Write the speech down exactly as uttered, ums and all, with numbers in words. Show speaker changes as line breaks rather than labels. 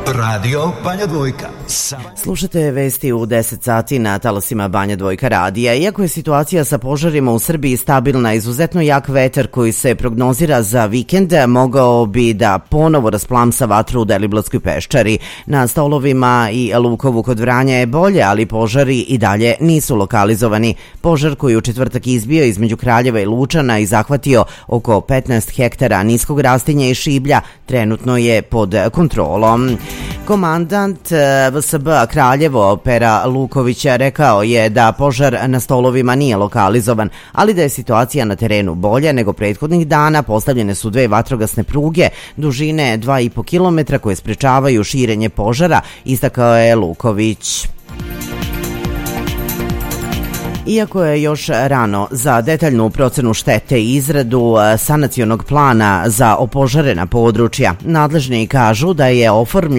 Radio Banja Dvojka.
Slušate vesti u deset sati na talasima Banja Dvojka radija. Iako je situacija sa požarima u Srbiji stabilna, izuzetno jak vetar koji se prognozira za vikend mogao bi da ponovo rasplamsa vatru u Deliblatskoj peščari. Na Stolovima i Lukovu kod Vranja je bolje, ali požari i dalje nisu lokalizovani. Požar koji u četvrtak izbio između Kraljeva i Lučana i zahvatio oko petnaest hektara niskog rastinja i šiblja trenutno je pod kontrolom. Komandant V S B Kraljevo Pera Luković rekao je da požar na Stolovima nije lokalizovan, ali da je situacija na terenu bolja nego prethodnih dana. Postavljene su dve vatrogasne pruge dužine dva i po kilometra koje sprečavaju širenje požara, istakao je Luković. Iako je još rano za detaljnu procenu štete i izradu sanacionog plana za opožarena područja, nadležni kažu da je oformljen